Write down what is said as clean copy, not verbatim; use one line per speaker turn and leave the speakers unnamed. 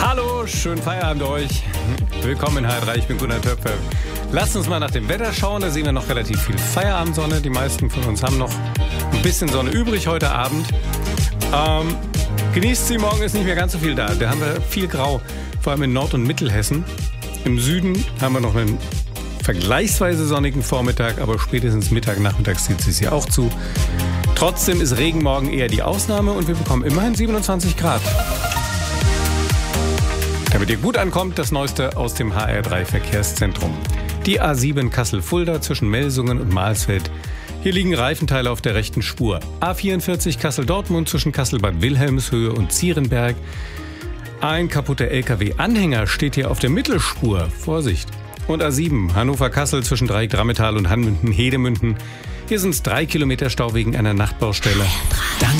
Hallo, schönen Feierabend euch. Willkommen in HR3, ich bin Gunnar Töpfer. Lasst uns mal nach dem Wetter schauen, da sehen wir noch relativ viel Feierabendsonne. Die meisten von uns haben noch ein bisschen Sonne übrig heute Abend. Genießt sie, morgen ist nicht mehr ganz so viel da. Da haben wir viel Grau, vor allem in Nord- und Mittelhessen. Im Süden haben wir noch einen vergleichsweise sonnigen Vormittag, aber spätestens Mittag, Nachmittags zieht es hier auch zu. Trotzdem ist Regen morgen eher die Ausnahme und wir bekommen immerhin 27 Grad. Damit ihr gut ankommt, das Neueste aus dem HR3 Verkehrszentrum. Die A7 Kassel-Fulda zwischen Melsungen und Mahlsfeld. Hier liegen Reifenteile auf der rechten Spur. A44 Kassel-Dortmund zwischen Kassel-Bad Wilhelmshöhe und Zierenberg. Ein kaputter LKW-Anhänger steht hier auf der Mittelspur. Vorsicht. Und A7 Hannover-Kassel zwischen Dreieck-Drammetal und Hanmünden-Hedemünden. Hier sind es 3 Kilometer Stau wegen einer Nachtbaustelle. Danke.